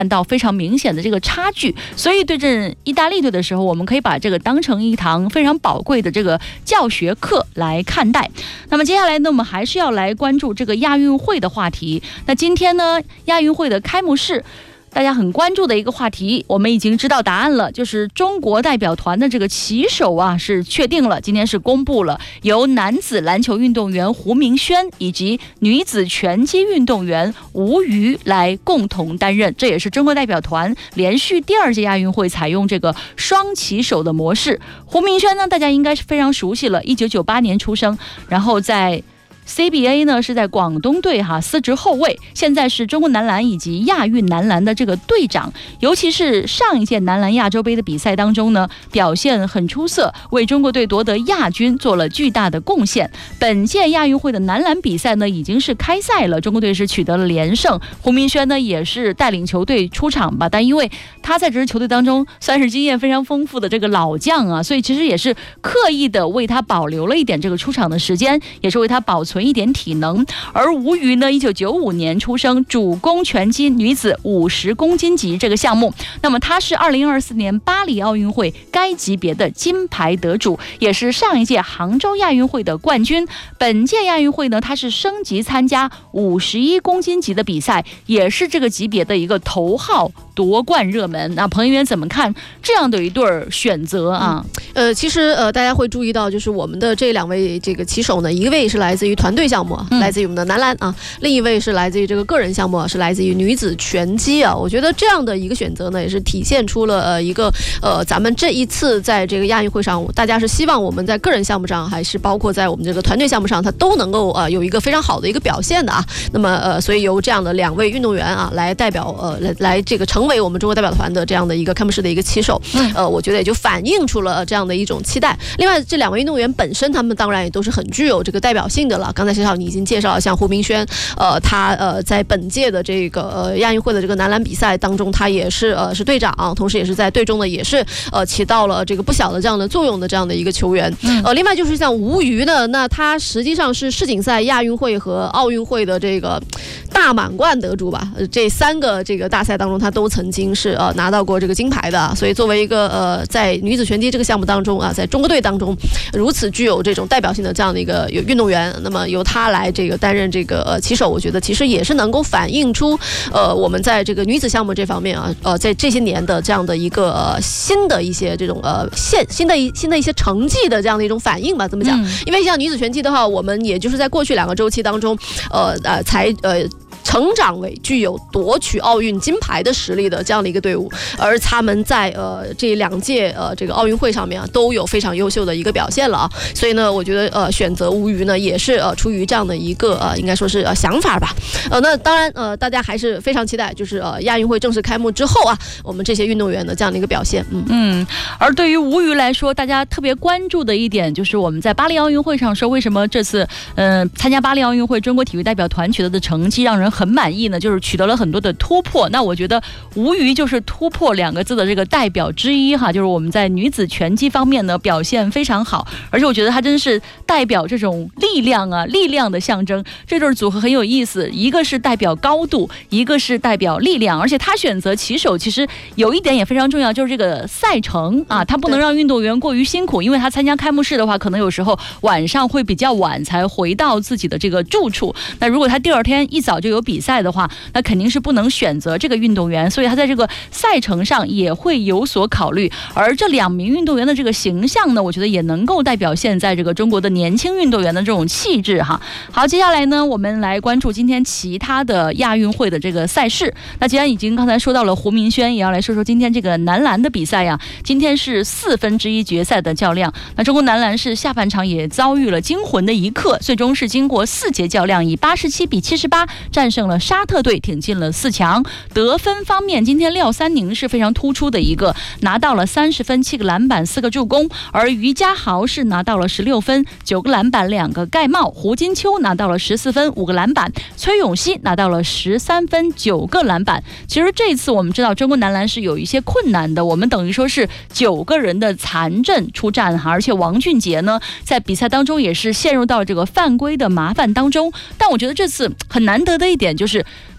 看到非常明显的这个差距，所以对阵意大利队的时候，我们可以把这个当成一堂非常宝贵的这个教学课来看待。那么接下来呢，我们还是要来关注这个亚运会的话题。那今天呢，亚运会的开幕式，大家很关注的一个话题，我们已经知道答案了，就是中国代表团的这个旗手啊是确定了，今天是公布了，由男子篮球运动员胡明轩以及女子拳击运动员吴瑜来共同担任，这也是中国代表团连续第2届亚运会采用这个双旗手的模式。胡明轩呢，大家应该是非常熟悉了，1998年出生，然后在CBA 呢是在广东队司职后卫，现在是中国男篮以及亚运男篮的这个队长，尤其是上一届男篮亚洲杯的比赛当中呢，表现很出色，为中国队夺得亚军做了巨大的贡献。本届亚运会的男篮比赛呢已经是开赛了，中国队是取得了连胜，胡明轩呢也是带领球队出场吧，但因为他在这支球队当中算是经验非常丰富的这个老将啊，所以其实也是刻意的为他保留了一点这个出场的时间，也是为他保存一点体能。而吴瑜呢，1995年出生，主攻拳击女子50公斤级这个项目，那么她是2024年巴黎奥运会该级别的金牌得主，也是上一届杭州亚运会的冠军。本届亚运会呢，她是升级参加51公斤级的比赛，也是这个级别的一个头号夺冠热门。那彭议员怎么看这样的一对选择啊？ 其实大家会注意到，就是我们的这2位这个旗手呢，一位是来自于团队项目，来自于我们的男篮啊，另一位是来自于这个个人项目，是来自于女子拳击啊。我觉得这样的一个选择呢，也是体现出了一个咱们这一次在这个亚运会上，大家是希望我们在个人项目上，还是包括在我们这个团队项目上，它都能够有一个非常好的一个表现的啊。那么所以由这样的2位运动员啊来代表来这个成为我们中国代表团的这样的一个开幕式的一个旗手，我觉得也就反映出了这样的一种期待。另外这2位运动员本身，他们当然也都是很具有这个代表性的了。刚才谢少你已经介绍了，像胡明轩，他在本届的这个亚运会的这个男篮比赛当中，他也是队长，同时也是在队中呢也是起到了这个不小的这样的作用的这样的一个球员。另外就是像吴瑜呢，那他实际上是世锦赛、亚运会和奥运会的这个大满贯得主吧，这3个这个大赛当中，他都曾经是拿到过这个金牌的。所以作为一个在女子拳击这个项目当中啊，在中国队当中如此具有这种代表性的这样的一个运动员，那么由他来这个担任这个旗手，我觉得其实也是能够反映出我们在这个女子项目这方面啊，在这些年的这样的一个新的一些这种新的一些成绩的这样的一种反应吧，这么讲。因为像女子拳击的话，我们也就是在过去2个周期当中才成长为具有夺取奥运金牌的实力的这样的一个队伍，而他们在这2届这个奥运会上面都有非常优秀的一个表现了啊。所以呢，我觉得选择吴瑜呢也是出于这样的一个应该说是想法吧。那当然大家还是非常期待，就是亚运会正式开幕之后啊，我们这些运动员的这样的一个表现。 而对于吴瑜来说，大家特别关注的一点就是我们在巴黎奥运会上说，为什么这次参加巴黎奥运会中国体育代表团取得的成绩让人很满意呢？就是取得了很多的突破。那我觉得吴瑜就是突破2个字的这个代表之一哈，就是我们在女子拳击方面呢表现非常好，而且我觉得他真是代表这种力量的象征。这对组合很有意思，一个是代表高度，一个是代表力量。而且他选择旗手，其实有一点也非常重要，就是这个赛程啊，他不能让运动员过于辛苦，因为他参加开幕式的话，可能有时候晚上会比较晚才回到自己的这个住处。那如果他第2天一早就有比赛的话，那肯定是不能选择这个运动员，所以他在这个赛程上也会有所考虑。而这2名运动员的这个形象呢，我觉得也能够代表现在这个中国的年轻运动员的这种气质哈。好，接下来呢，我们来关注今天其他的亚运会的这个赛事。那既然已经刚才说到了胡明轩，也要来说说今天这个男篮的比赛呀。今天是1/4决赛的较量，那中国男篮是下半场也遭遇了惊魂的一刻，最终是经过4节较量，以87-78战胜了沙特队，挺进了4强。得分方面，今天廖三宁是非常突出的一个，拿到了30分、7个篮板、4个助攻，而于家豪是拿到了16分、9个篮板、2个盖帽，胡金秋拿到了14分、5个篮板，崔永熙拿到了13分、9个篮板。其实这次我们知道中国男篮是有一些困难的，我们等于说是9个人的残阵出战哈，而且王俊杰呢在比赛当中也是陷入到这个犯规的麻烦当中。但我觉得这次很难得的一点就是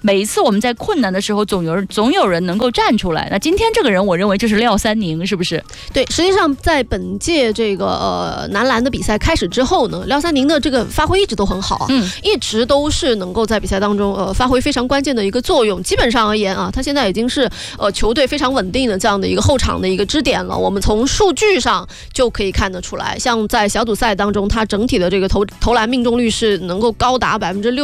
每一次我们在困难的时候，总有人能够站出来。那今天这个人，我认为就是廖三宁，是不是？ 对，实际上在本届这个男篮的比赛开始之后呢，廖三宁的这个发挥一直都很好啊，一直都是能够在比赛当中发挥非常关键的一个作用。基本上而言啊，他现在已经是球队非常稳定的这样的一个后场的一个支点了。我们从数据上就可以看得出来，像在小组赛当中，他整体的这个投篮命中率是能够高达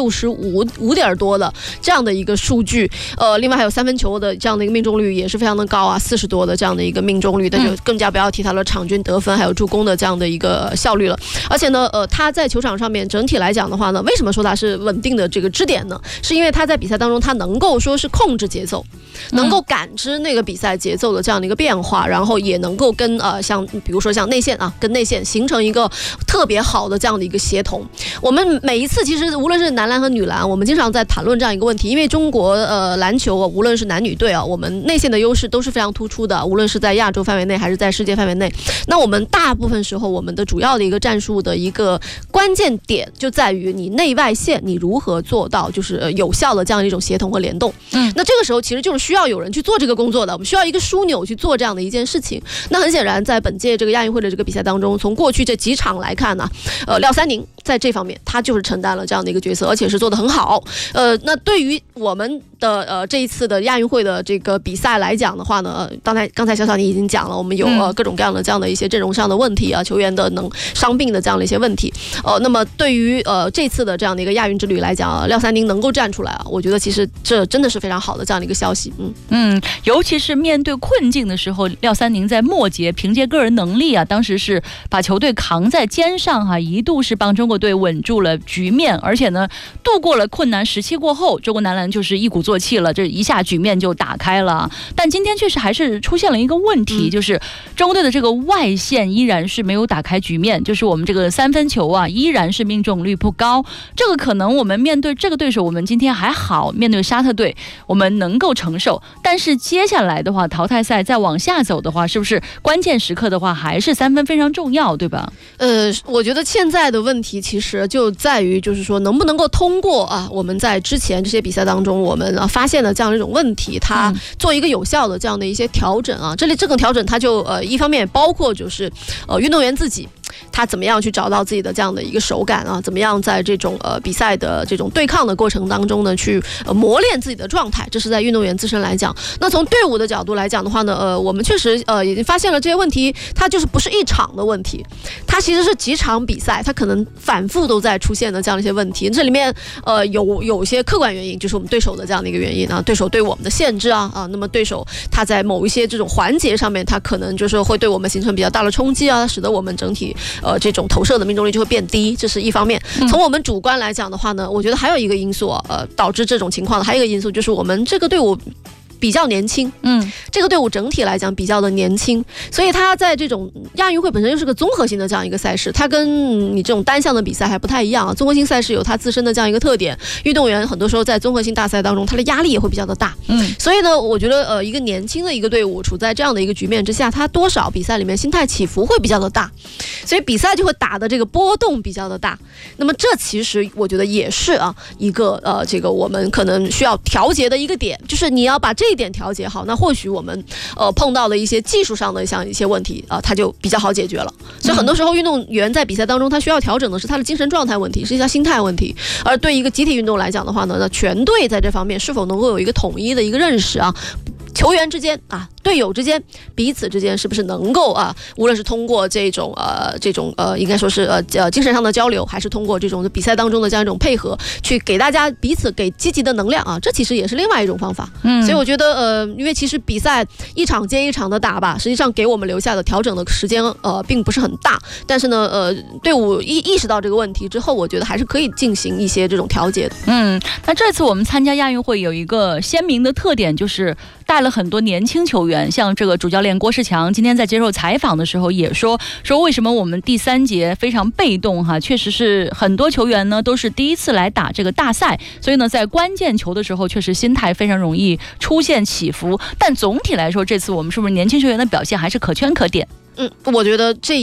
65%点多的这样的一个数据。另外还有三分球的这样的一个命中率也是非常的高啊，40多的这样的一个命中率，那就更加不要提他的场均得分还有助攻的这样的一个效率了。而且呢，他在球场上面整体来讲的话呢，为什么说他是稳定的这个支点呢？是因为他在比赛当中他能够说是控制节奏，能够感知那个比赛节奏的这样的一个变化，然后也能够跟像比如说像内线啊，跟内线形成一个特别好的这样的一个协同。我们每一次其实无论是男篮和女篮，我们经常在谈论这样一个问题，因为中国篮球无论是男女队啊，我们内线的优势都是非常突出的，无论是在亚洲范围内还是在世界范围内。那我们大部分时候我们的主要的一个战术的一个关键点就在于你内外线你如何做到就是有效的这样一种协同和联动。那这个时候其实就是需要有人去做这个工作的，我们需要一个枢纽去做这样的一件事情。那很显然在本届这个亚运会的这个比赛当中，从过去这几场来看呢，廖三宁在这方面他就是承担了这样的一个角色，而且是做得很好。那对于我们的这一次的亚运会的这个比赛来讲的话呢，刚才小小你已经讲了，我们有各种各样的这样的一些阵容上的问题啊，球员的伤病的这样的一些问题。那么对于这次的这样的一个亚运之旅来讲，廖三宁能够站出来啊，我觉得其实这真的是非常好的这样的一个消息。 尤其是面对困境的时候，廖三宁在末节凭借个人能力啊，当时是把球队扛在肩上哈，一度是帮中国队稳住了局面，而且呢，度过了困难时期过后，中国男篮就是一鼓作气了，这一下局面就打开了。但今天确实还是出现了一个问题，就是中国队的这个外线依然是没有打开局面，就是我们这个三分球啊，依然是命中率不高。这个可能我们面对这个对手，我们今天还好，面对沙特队我们能够承受，但是接下来的话，淘汰赛再往下走的话，是不是关键时刻的话，还是三分非常重要，对吧？ 我觉得现在的问题其实就在于，就是说能不能够通过我们在之前这些比赛当中，我们发现了这样一种问题，它做一个有效的这样的一些调整啊。这个调整它就一方面包括就是运动员自己。他怎么样去找到自己的这样的一个手感啊？怎么样在这种比赛的这种对抗的过程当中呢，去磨练自己的状态？这是在运动员自身来讲。那从队伍的角度来讲的话呢，我们确实已经发现了这些问题，它就是不是一场的问题，它其实是几场比赛，它可能反复都在出现的这样的一些问题。这里面有些客观原因，就是我们对手的这样的一个原因啊，对手对我们的限制啊，那么对手他在某一些这种环节上面，他可能就是会对我们形成比较大的冲击啊，使得我们整体这种投射的命中率就会变低，这是一方面。从我们主观来讲的话呢，我觉得还有一个因素导致这种情况的，还有一个因素就是我们这个队伍比较年轻，这个队伍整体来讲比较的年轻，所以它在这种亚运会本身又是个综合性的这样一个赛事，它跟你这种单项的比赛还不太一样啊。综合性赛事有它自身的这样一个特点，运动员很多时候在综合性大赛当中，他的压力也会比较的大。所以呢，我觉得一个年轻的一个队伍处在这样的一个局面之下，他多少比赛里面心态起伏会比较的大，所以比赛就会打的这个波动比较的大。那么这其实我觉得也是一个这个我们可能需要调节的一个点，就是你要把这一点调节好，那或许我们碰到的一些技术上的像一些问题它就比较好解决了。所以很多时候运动员在比赛当中他需要调整的是他的精神状态问题，是一下心态问题。而对一个集体运动来讲的话呢，那全队在这方面是否能够有一个统一的一个认识球员之间队友之间彼此之间是不是能够无论是通过这种应该说是精神上的交流，还是通过这种比赛当中的这样一种配合，去给大家彼此给积极的能量这其实也是另外一种方法。所以我觉得因为其实比赛一场接一场的打吧，实际上给我们留下的调整的时间并不是很大，但是呢队伍意识到这个问题之后，我觉得还是可以进行一些这种调节的。 那这次我们参加亚运会有一个鲜明的特点，就是带了很多年轻球员，像这个主教练郭士强今天在接受采访的时候也说为什么我们第3节非常被动确实是很多球员呢都是第一次来打这个大赛，所以呢在关键球的时候确实心态非常容易出现起伏，但总体来说这次我们是不是年轻球员的表现还是可圈可点？ 我觉得这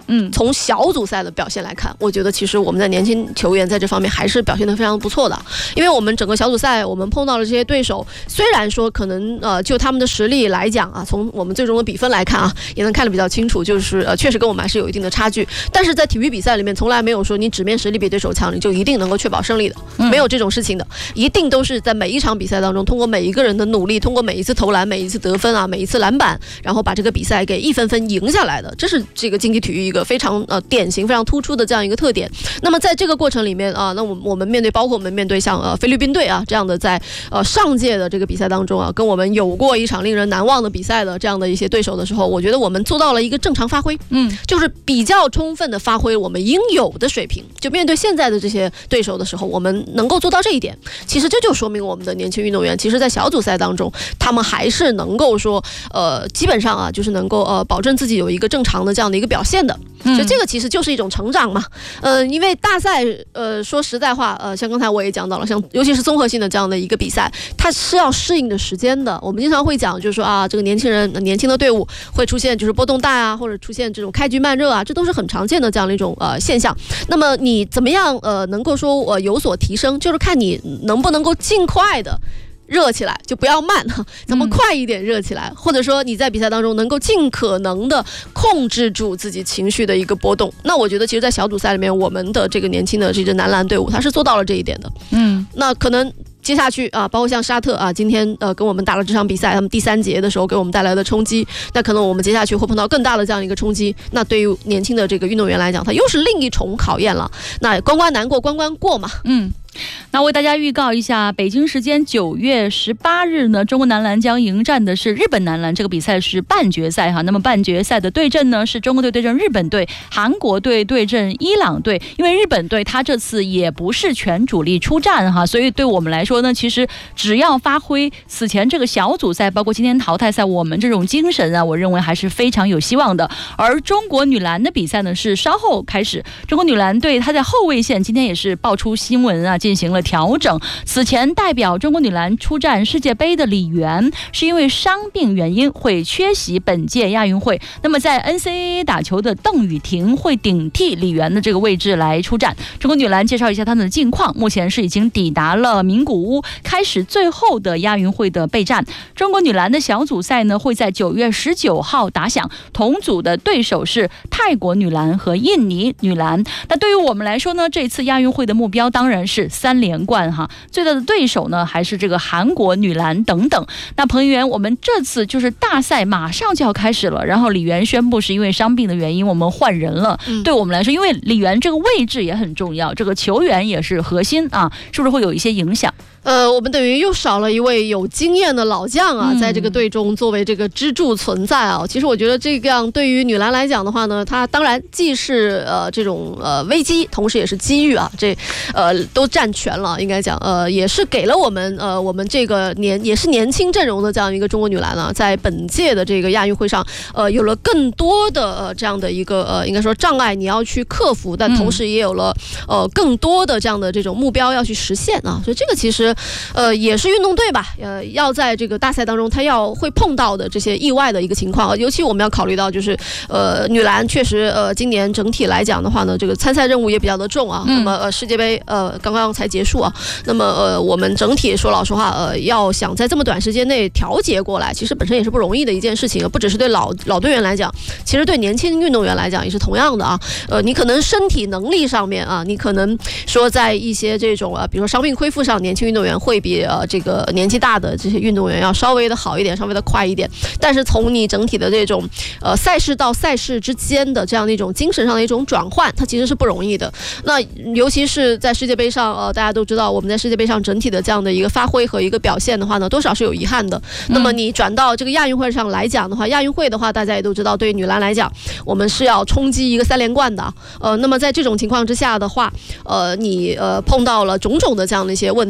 从小组赛的表现来看，我觉得其实我们的年轻球员在这方面还是表现得非常不错的。因为我们整个小组赛我们碰到了这些对手，虽然说可能就他们的实力来讲啊，从我们最终的比分来看啊，也能看得比较清楚，就是确实跟我们还是有一定的差距。但是在体育比赛里面，从来没有说你纸面实力比对手强，你就一定能够确保胜利的，没有这种事情的，一定都是在每一场比赛当中，通过每一个人的努力，通过每一次投篮、每一次得分啊、每一次篮板，然后把这个比赛给一分分赢下来的，这是这个竞技体育一个非常典型、非常突出的这样一个特点。那么在这个过程里面啊，那我们面对，包括我们面对像菲律宾队啊这样的，在上届的这个比赛当中啊，跟我们有过一场令人难忘的比赛的这样的一些对手的时候，我觉得我们做到了一个正常发挥，就是比较充分的发挥我们应有的水平。就面对现在的这些对手的时候，我们能够做到这一点，其实这就说明我们的年轻运动员，其实在小组赛当中，他们还是能够说，基本上啊，就是能够保证自己有一个正常的这样的一个表现的。所以这个其实就是一种成长嘛。因为大赛，说实在话，像刚才我也讲到了，像尤其是综合性的这样的一个比赛，它是要适应的时间的。我们经常会讲，就是说啊，这个年轻的队伍会出现就是波动大啊，或者出现这种开局慢热啊，这都是很常见的这样的一种现象。那么你怎么样能够说有所提升，就是看你能不能够尽快的热起来，就不要慢，咱们快一点热起来，或者说你在比赛当中能够尽可能的控制住自己情绪的一个波动。那我觉得其实在小组赛里面，我们的这个年轻的这支男篮队伍，他是做到了这一点的。那可能接下去啊，包括像沙特啊，今天跟我们打了这场比赛，他们第3节的时候给我们带来的冲击，那可能我们接下去会碰到更大的这样一个冲击。那对于年轻的这个运动员来讲，他又是另一重考验了。那关关难过关关过嘛。 那为大家预告一下，北京时间9月18日呢，中国男篮将迎战的是日本男篮，这个比赛是半决赛哈。那么半决赛的对阵呢，是中国队对阵日本队，韩国队对阵伊朗队。因为日本队他这次也不是全主力出战哈，所以对我们来说呢，其实只要发挥此前这个小组赛，包括今天淘汰赛，我们这种精神啊，我认为还是非常有希望的。而中国女篮的比赛呢，是稍后开始。中国女篮队她在后卫线今天也是爆出新闻啊，进行了调整。此前代表中国女篮出战世界杯的李媛，是因为伤病原因会缺席本届亚运会。那么在 NCAA 打球的邓雨婷会顶替李媛的这个位置来出战。中国女篮介绍一下他们的近况，目前是已经抵达了名古屋，开始最后的亚运会的备战。中国女篮的小组赛呢，会在9月19号打响，同组的对手是泰国女篮和印尼女篮。那对于我们来说呢，这次亚运会的目标当然是3连冠哈，最大的对手呢还是这个韩国女篮等等。那彭议员，我们这次就是大赛马上就要开始了，然后李媛宣布是因为伤病的原因我们换人了。对我们来说，因为李媛这个位置也很重要，这个球员也是核心啊，是不是会有一些影响？ 我们等于又少了一位有经验的老将啊，在这个队中作为这个支柱存在啊。其实我觉得这样对于女篮来讲的话呢，它当然既是这种危机，同时也是机遇啊，这都占全了，应该讲也是给了我们这个也是年轻阵容的这样一个中国女篮啊，在本届的这个亚运会上有了更多的这样的一个应该说障碍你要去克服，但同时也有了更多的这样的这种目标要去实现啊。所以这个其实也是运动队吧，要在这个大赛当中，他要会碰到的这些意外的一个情况，尤其我们要考虑到就是，女篮确实今年整体来讲的话呢，这个参赛任务也比较的重啊。那么世界杯刚刚才结束啊，那么我们整体说老实话，要想在这么短时间内调节过来，其实本身也是不容易的一件事情，不只是对老队员来讲，其实对年轻运动员来讲也是同样的啊。你可能身体能力上面啊，你可能说在一些这种比如说伤病恢复上，年轻运动员会比这个年纪大的这些运动员要稍微的好一点，稍微的快一点。但是从你整体的这种赛事到赛事之间的这样的一种精神上的一种转换，它其实是不容易的。那尤其是在世界杯上，大家都知道我们在世界杯上整体的这样的一个发挥和一个表现的话呢，多少是有遗憾的。那么你转到这个亚运会上来讲的话，亚运会的话大家也都知道，对于女篮来讲，我们是要冲击一个3连冠的。那么在这种情况之下的话，你碰到了种种的这样的一些问题啊，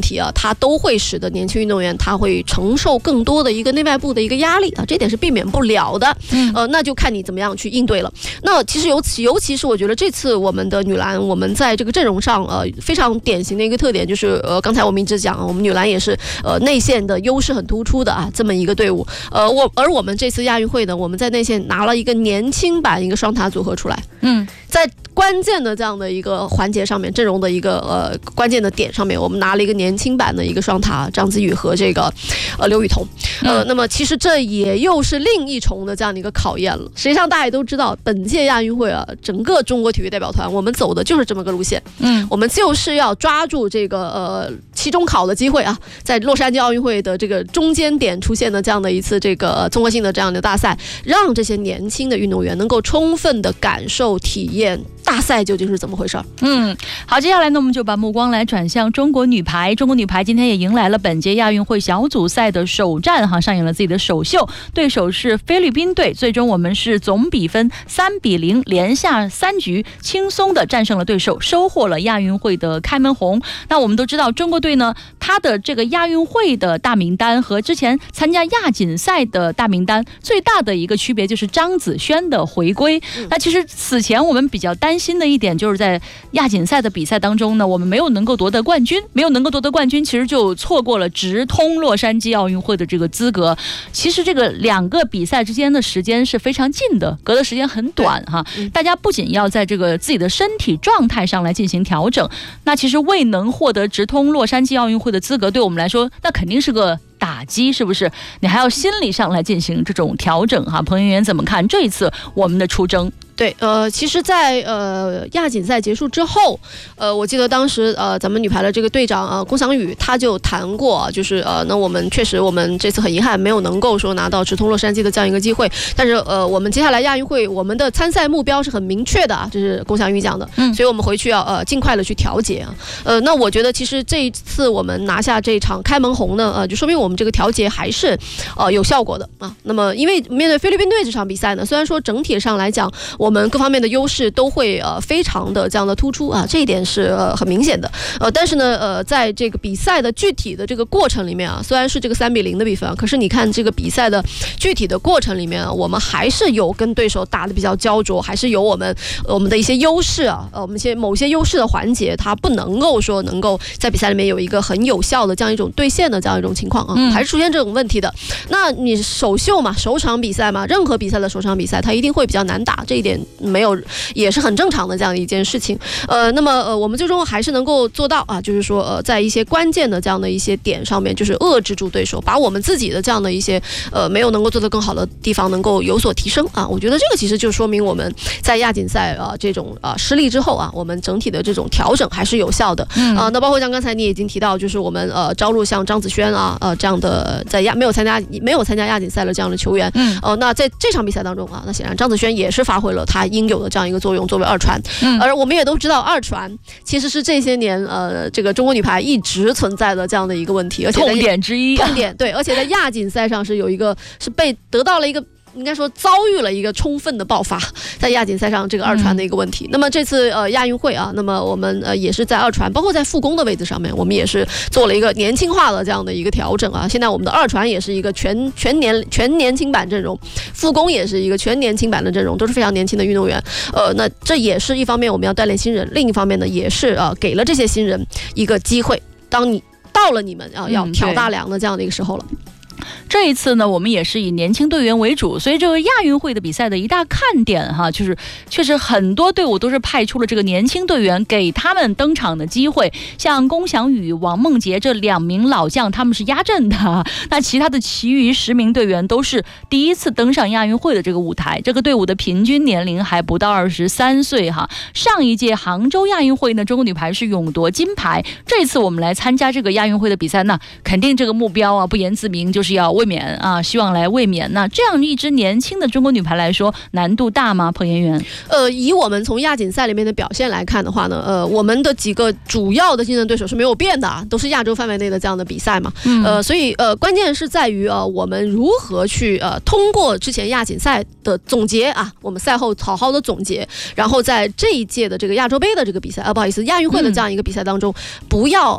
它都会使得年轻运动员他会承受更多的一个内外部的一个压力啊，这点是避免不了的。那就看你怎么样去应对了。那其实尤其是我觉得这次我们的女篮，我们在这个阵容上非常典型的一个特点就是刚才我们一直讲，我们女篮也是内线的优势很突出的啊，这么一个队伍。而我们这次亚运会呢，我们在内线拿了一个年轻版一个双塔组合出来。在关键的这样的一个环节上面，阵容的一个关键的点上面，我们拿了一个年轻版的一个双塔，张子宇和这个刘雨桐。那么其实这也又是另一重的这样的一个考验了。实际上大家也都知道，本届亚运会啊，整个中国体育代表团我们走的就是这么个路线。我们就是要抓住这个期中考的机会啊，在洛杉矶奥运会的这个中间点出现的这样的一次这个综合性的这样的大赛，让这些年轻的运动员能够充分的感受体验大赛究竟是怎么回事。 好，接下来呢，我们就把目光来转向中国女排。中国女排今天也迎来了本届亚运会小组赛的首战哈，上演了自己的首秀，对手是菲律宾队。最终我们是总比分3-0，连下3局，轻松的战胜了对手，收获了亚运会的开门红。那我们都知道，中国队呢，它的这个亚运会的大名单和之前参加亚锦赛的大名单最大的一个区别就是张子萱的回归。那其实此前我们比较担心的一点就是在亚锦赛的比赛当中呢，我们没有能够夺得冠军，其实就错过了直通洛杉矶奥运会的这个资格。其实这个2个比赛之间的时间是非常近的，隔的时间很短哈。大家不仅要在这个自己的身体状态上来进行调整，那其实未能获得直通洛杉矶奥运会的资格，对我们来说那肯定是个打击，是不是？你还要心理上来进行这种调整哈。彭媛媛怎么看这一次我们的出征？ 对，其实在亚锦赛结束之后，我记得当时咱们女排的这个队长龚翔宇他就谈过，就是那我们确实我们这次很遗憾没有能够说拿到直通洛杉矶的这样一个机会，但是我们接下来亚运会我们的参赛目标是很明确的啊，这是龚翔宇讲的，所以我们回去要尽快的去调节啊。那我觉得其实这一次我们拿下这场开门红呢，就说明我们这个调节还是有效果的啊。那么因为面对菲律宾队这场比赛呢，虽然说整体上来讲我们各方面的优势都会非常的这样的突出啊，这一点是很明显的。但是呢在这个比赛的具体的这个过程里面啊，虽然是这个3-0的比分啊，可是你看这个比赛的具体的过程里面啊，我们还是有跟对手打得比较焦灼，还是有我们的一些优势啊，我们某些优势的环节，它不能够说能够在比赛里面有一个很有效的这样一种兑现的这样一种情况啊，还是出现这种问题的。那你首秀嘛，首场比赛嘛，任何比赛的首场比赛它一定会比较难打，这一点没有也是很正常的这样一件事情。那么我们最终还是能够做到啊，就是说在一些关键的这样的一些点上面，就是遏制住对手，把我们自己的这样的一些没有能够做得更好的地方能够有所提升啊。我觉得这个其实就说明我们在亚锦赛这种失利之后啊，我们整体的这种调整还是有效的。那包括像刚才你已经提到，就是我们招入像张子萱啊这样的在没有参加亚锦赛的这样的球员。那在这场比赛当中啊，那显然张子萱也是发挥了他应有的这样一个作用，作为二传。而我们也都知道，二传其实是这些年这个中国女排一直存在的这样的一个问题，而且痛点之一。 痛点对，而且在亚锦赛上是有一个是被得到了一个。应该说遭遇了一个充分的爆发，在亚锦赛上这个二传的一个问题。那么这次亚运会啊，那么我们也是在二传，包括在副攻的位置上面，我们也是做了一个年轻化的这样的一个调整啊。现在我们的二传也是一个全年轻版阵容，副攻也是一个全年轻版的阵容，都是非常年轻的运动员。那这也是一方面我们要锻炼新人，另一方面呢也是给了这些新人一个机会。当你到了你们要挑大梁的这样的一个时候了。 这一次呢，我们也是以年轻队员为主，所以这个亚运会的比赛的一大看点哈，就是确实很多队伍都是派出了这个年轻队员，给他们登场的机会。像龚翔宇、王梦洁这2名老将，他们是压阵的。那其他的其余10名队员都是第一次登上亚运会的这个舞台。这个队伍的平均年龄还不到23岁哈。上一届杭州亚运会呢，中国女排是勇夺金牌。这次我们来参加这个亚运会的比赛，那肯定这个目标啊不言自明，就是要卫冕啊，希望来卫冕。那这样一支年轻的中国女排来说，难度大吗？彭媛媛？ 以我们从亚锦赛里面的表现来看的话呢，我们的几个主要的竞争对手是没有变的，都是亚洲范围内的这样的比赛嘛。所以关键是在于我们如何去通过之前亚锦赛的总结啊，我们赛后好好的总结，然后在这一届的这个亚洲杯的这个比赛不好意思，亚运会的这样一个比赛当中，不要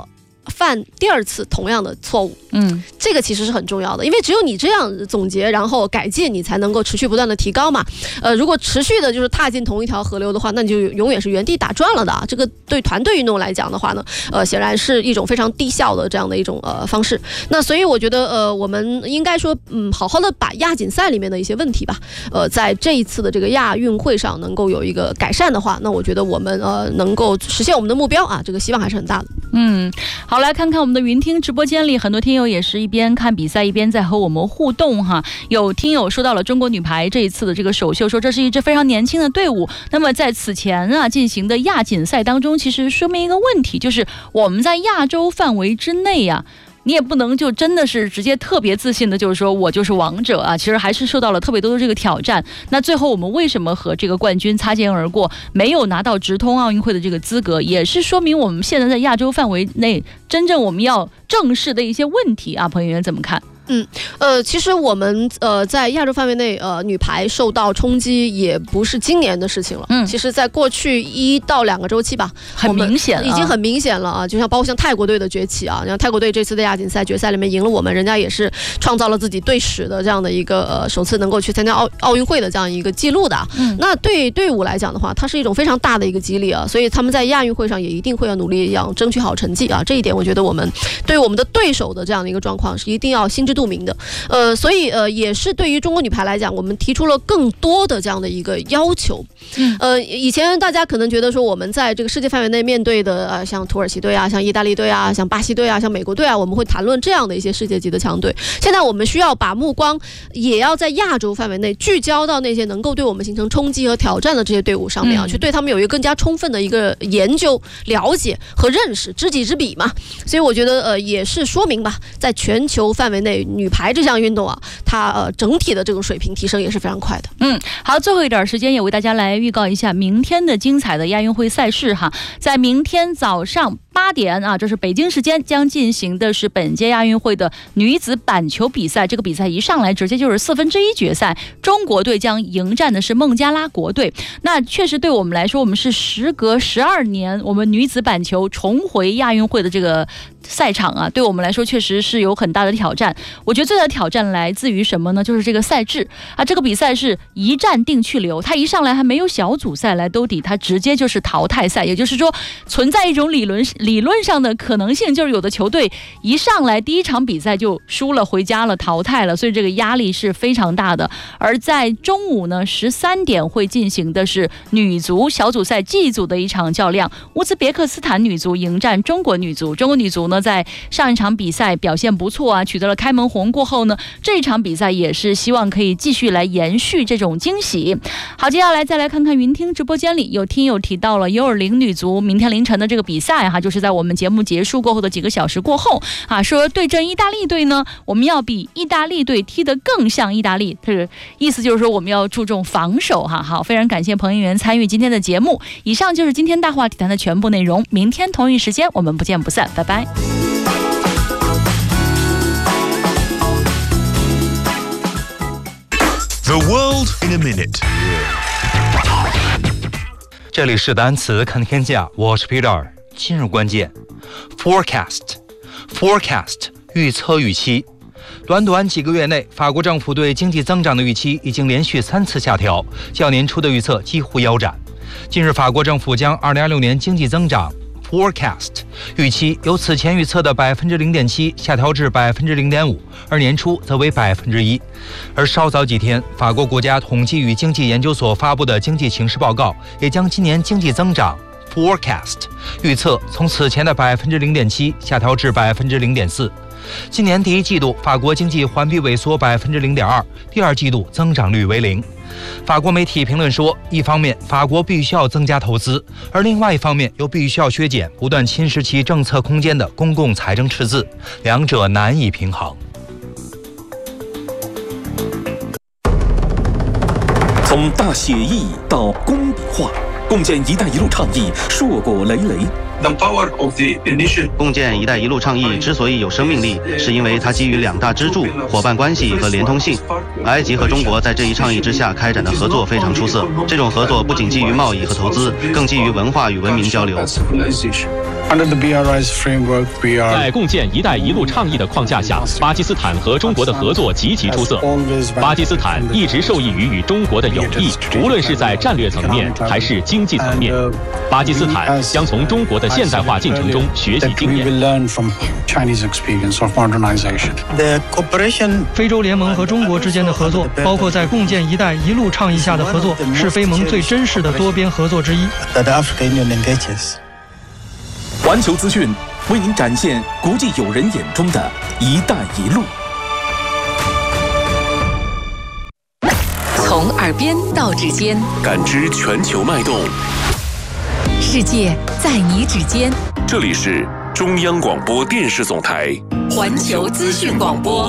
犯第二次同样的错误。这个其实是很重要的，因为只有你这样总结，然后改进，你才能够持续不断的提高嘛。如果持续的就是踏进同一条河流的话，那你就永远是原地打转了的啊。这个对团队运动来讲的话呢，显然是一种非常低效的这样的一种方式。那所以我觉得我们应该说好好的把亚锦赛里面的一些问题吧，在这一次的这个亚运会上能够有一个改善的话，那我觉得我们能够实现我们的目标啊，这个希望还是很大的。 好，来看看我们的云听直播间里，很多听友也是一边看比赛一边在和我们互动哈。有听友说到了中国女排这一次的这个首秀，说这是一支非常年轻的队伍。那么在此前进行的亚锦赛当中，其实说明一个问题，就是我们在亚洲范围之内你也不能就真的是直接特别自信的，就是说我就是王者啊，其实还是受到了特别多的这个挑战。那最后我们为什么和这个冠军擦肩而过，没有拿到直通奥运会的这个资格，也是说明我们现在在亚洲范围内真正我们要正视的一些问题啊。朋友们怎么看？ 其实我们在亚洲范围内女排受到冲击也不是今年的事情了。其实在过去1到2个周期吧， 很明显， 已经很明显了啊。就像包括像泰国队的崛起啊，像泰国队这次的亚锦赛决赛里面赢了我们，人家也是创造了自己队史的这样的一个首次能够去参加奥运会的这样一个记录的。那对队伍来讲的话，它是一种非常大的一个激励啊，所以他们在亚运会上也一定会要努力要争取好成绩啊。这一点我觉得我们对我们的对手的这样的一个状况是一定要心知肚明的。所以也是对于中国女排来讲，我们提出了更多的这样的一个要求。以前大家可能觉得说我们在这个世界范围内面对的像土耳其队啊，像意大利队啊，像巴西队啊，像美国队啊，我们会谈论这样的一些世界级的强队。现在我们需要把目光也要在亚洲范围内聚焦到那些能够对我们形成冲击和挑战的这些队伍上面啊，去对他们有一个更加充分的一个研究、了解和认识，知己知彼嘛。所以我觉得也是说明吧，在全球范围内女排这项运动啊，它整体的这种水平提升也是非常快的。 好，最后一点时间也为大家来预告一下明天的精彩的亚运会赛事哈。在明天早上8点啊，这是北京时间将进行的是本届亚运会的女子板球比赛。这个比赛一上来直接就是1/4决赛，中国队将迎战的是孟加拉国队。那确实对我们来说，我们是时隔12年，我们女子板球重回亚运会的这个赛场啊，对我们来说确实是有很大的挑战。我觉得最大的挑战来自于什么呢？就是这个赛制啊，这个比赛是一战定去留，它一上来还没有小组赛来兜底，它直接就是淘汰赛。也就是说，存在一种理论上的可能性，就是有的球队一上来第一场比赛就输了，回家了，淘汰了，所以这个压力是非常大的。而在中午呢13点会进行的是女足小组赛 G 组的一场较量，乌兹别克斯坦女足迎战中国女足。中国女足呢在上一场比赛表现不错啊，取得了开门红过后呢，这一场比赛也是希望可以继续来延续这种惊喜。好，接下来再来看看云听直播间里有听友提到了U20女足明天凌晨的这个比赛哈，就是在我们节目结束过后的几个小时过后啊，说对阵意大利队呢，我们要比意大利队踢得更像意大利，这个意思就是说我们要注重防守哈。好，非常感谢彭议员参与今天的节目。以上就是今天大话体坛的全部内容，明天同一时间我们不见不散，拜拜。 The world in a minute。 这里是单词看天下，我是 Peter。今日关键 forecast 预测预期。短几个月内，法国政府对经济增长的预期已经连续3次下调，较年初的预测几乎腰斩。近日，法国政府将2026年经济增长 forecast 预期由此前预测的0.7%下调至0.5%，而年初则为1%。而稍早几天，法国国家统计与经济研究所发布的经济情势报告也将今年经济增长 forecast 预测从此前的0.7%下调至0.4%。今年第一季度，法国经济环比萎缩0.2%，第二季度增长率为0%。法国媒体评论说，一方面法国必须要增加投资，而另外一方面又必须要削减不断侵蚀其政策空间的公共财政赤字，两者难以平衡。 从大写意到工笔画，共建“一带一路”倡议硕果累累。 共建“一带一路”倡议之所以有生命力，是因为它基于2大支柱：伙伴关系和连通性。埃及和中国在这一倡议之下开展的合作非常出色。这种合作不仅基于贸易和投资，更基于文化与文明交流。 在共建“一带一路”倡议的框架下，巴基斯坦和中国的合作极其出色。巴基斯坦一直受益于与中国的友谊，无论是在战略层面还是经济层面。巴基斯坦将从中国的现代化进程中学习经验。 非洲联盟和中国之间的合作，包括在共建“一带一路”倡议下的合作，是非盟最真实的多边合作之一。 环球资讯为您展现国际友人眼中的一带一路。 从耳边到指尖， 感知全球脉动。 世界在你指尖。 这里是中央广播电视总台环球资讯广播。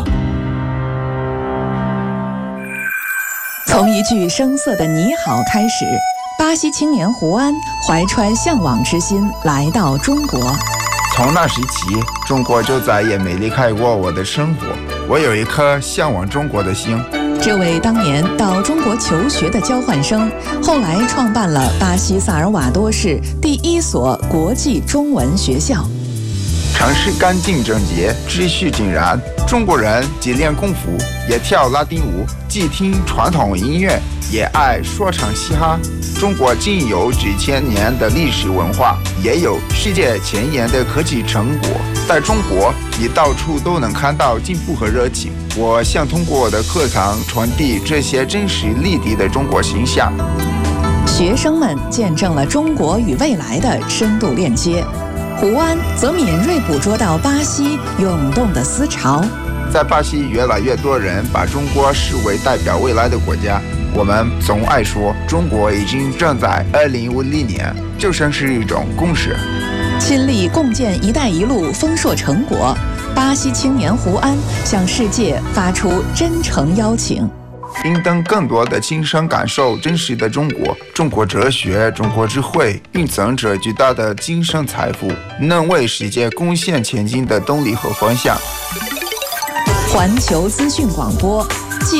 从一句生涩的你好开始，巴西青年胡安怀揣向往之心来到中国。 从那时起，中国就再也没离开过我的生活。我有一颗向往中国的心。 这位当年到中国求学的交换生，后来创办了巴西萨尔瓦多市第一所国际中文学校。 城市干净整洁，秩序井然。中国人既练功夫，也跳拉丁舞，既听传统音乐，也爱说唱嘻哈。中国既有几千年的历史文化，也有世界前沿的科技成果。在中国，你到处都能看到进步和热情。我想通过我的课堂传递这些真实立体的中国形象。 学生们见证了中国与未来的深度链接。胡安则敏锐捕捉到巴西涌动的思潮。 在巴西，越来越多人把中国视为代表未来的国家。我们总爱说，中国已经正在2050年，就像是一种共识。 亲历共建“一带一路”丰硕成果，巴西青年胡安向世界发出真诚邀请。 应当更多的亲身感受真实的中国，中国哲学、中国智慧蕴藏着巨大的精神财富，能为世界贡献前进的动力和方向。 环球资讯广播